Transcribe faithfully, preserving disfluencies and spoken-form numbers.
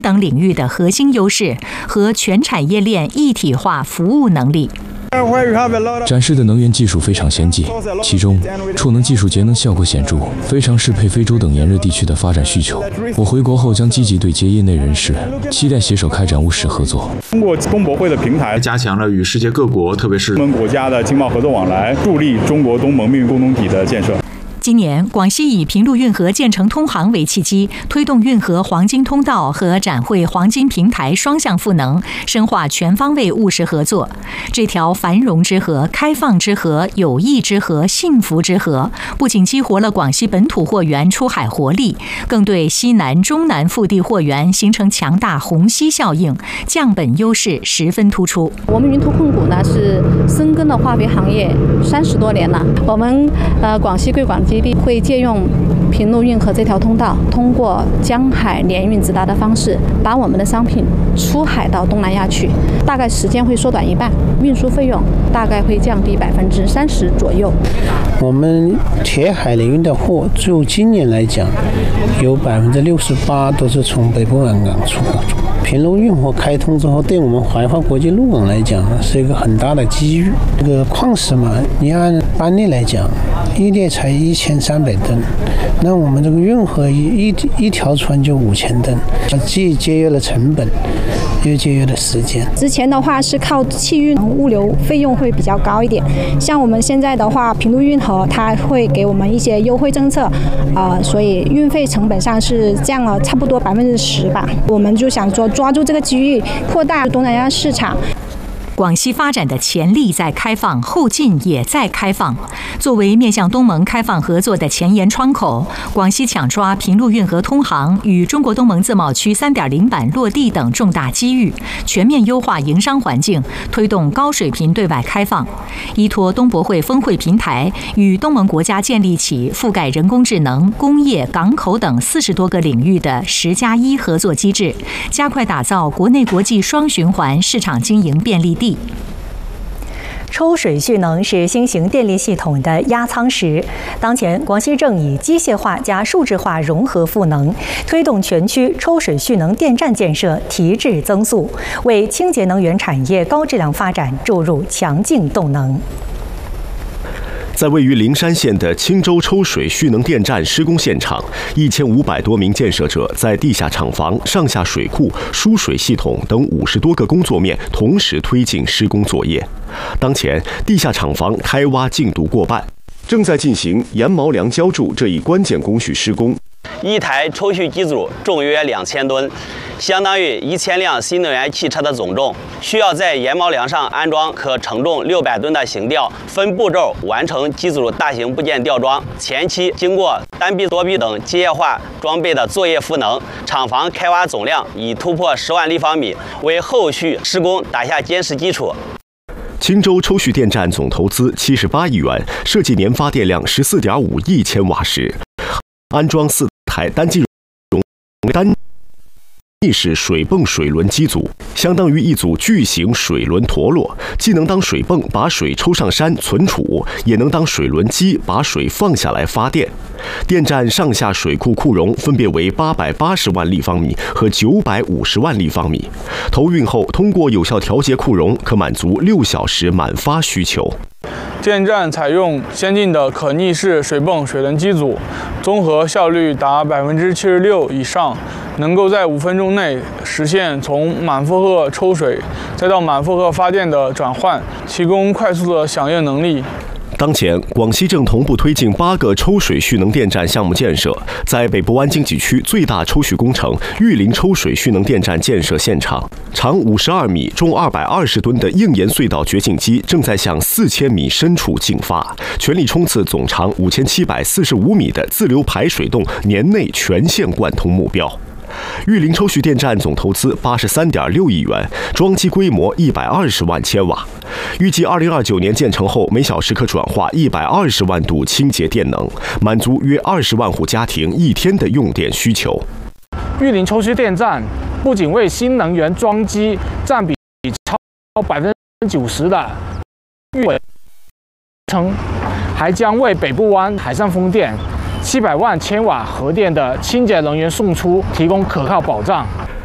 等领域的核心优势和全产业链一体化服务能力。 展示的能源技术非常先进，其中储能技术节能效果显著，非常适配非洲等炎热地区的发展需求。我回国后将积极对接业内人士，期待携手开展务实合作。 通过东博会的平台， 加强了与世界各国，特别是东盟国家的经贸合作往来，助力中国东盟命运共同体的建设。 今年，广西以平陆运河建成通航为契机，推动运河黄金通道和展会黄金平台双向赋能，深化全方位务实合作。这条繁荣之河、开放之河、友谊之河、幸福之河，不仅激活了广西本土货源出海活力，更对西南、中南腹地货源形成强大虹吸效应，降本优势十分突出。 我们云图控股呢是深耕了化肥行业三十多年了，我们呃广西贵广基地会借用平陆运河这条通道，通过江海联运直达的方式，把我们的商品出海到东南亚去，大概时间会缩短一半，运输费用大概会降低百分之三十左右。 我们铁海联运的货，就今年来讲，有百分之六十八都是从北部湾港出口。平陆运河开通之后，对我们怀化国际陆港来讲是一个很大的机遇。这个矿石嘛，你按班列来讲，一列才一千三百吨，那我们这个运河一一一条船就五千吨，既节约了成本，又节约了时间。 之前的话是靠汽运，物流费用会比较高一点。像我们现在的话，平陆运河它会给我们一些优惠政策，呃，所以运费成本上是降了差不多百分之十吧。我们就想说抓住这个机遇，扩大东南亚市场。 广西发展的潜力在开放，后劲也在开放。作为面向东盟开放合作的前沿窗口，广西抢抓平陆运河通航与中国东盟自贸区 三点零 版落地等重大机遇，全面优化营商环境，推动高水平对外开放。依托东博会峰会平台，与东盟国家建立起覆盖人工智能、工业、港口等四十多个领域的十加一合作机制，加快打造国内国际双循环市场经营便利地。 抽水蓄能是新型电力系统的压舱石。当前，广西正以机械化加数字化融合赋能，推动全区抽水蓄能电站建设提质增速，为清洁能源产业高质量发展注入强劲动能。 在位于灵山县的青州抽水蓄能电站施工现场，一千五百多名建设者在地下厂房、上下水库、输水系统等五十多个工作面同时推进施工作业。当前，地下厂房开挖进度过半，正在进行沿毛梁浇筑这一关键工序施工。 一台抽蓄机组重约两千吨，相当于一千辆新能源汽车的总重，需要在沿毛梁上安装可承重六百吨的行吊，分步骤完成机组大型部件吊装。前期经过单臂、多臂等机械化装备的作业赋能，厂房开挖总量已突破十万立方米，为后续施工打下坚实基础。 青州抽蓄电站总投资七十八亿元，设计年发电量十四点五亿千瓦时，安装四台单机容单立式水泵水轮机组，相当于一组巨型水轮陀螺，既能当水泵把水抽上山存储，也能当水轮机把水放下来发电。电站上下水库库容分别为八百八十万立方米和九百五十万立方米，投运后通过有效调节库容，可满足六小时满发需求。 电站采用先进的可逆式水泵水轮机组，综合效率达百分之七十六以上，能够在五分钟内实现从满负荷抽水再到满负荷发电的转换，提供快速的响应能力。 当前，广西正同步推进八个抽水蓄能电站项目建设。在北部湾经济区最大抽蓄工程玉林抽水蓄能电站建设现场，长五十二米、重二百二十吨的硬岩隧道掘进机正在向四千米深处进发，全力冲刺总长五千七百四十五米的自流排水洞年内全线贯通目标。玉林抽蓄电站总投资八十三点六亿元，装机规模一百二十万千瓦，预计二零二九年建成后，每小时可转化一百二十万度清洁电能，满足约二十万户家庭一天的用电需求。 玉林抽蓄电站不仅为新能源装机占比超百分之九十的预成，还将为北部湾海上风电七百万千瓦核电的清洁能源送出提供可靠保障。